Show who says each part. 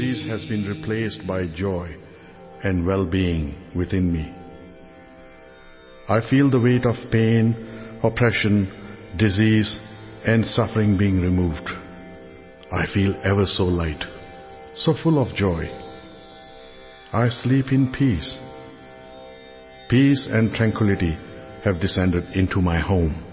Speaker 1: disease has been replaced by joy and well-being within me. I feel the weight of pain, oppression, disease, and suffering being removed. I feel ever so light, so full of joy. I sleep in peace. Peace and tranquility have descended into my home.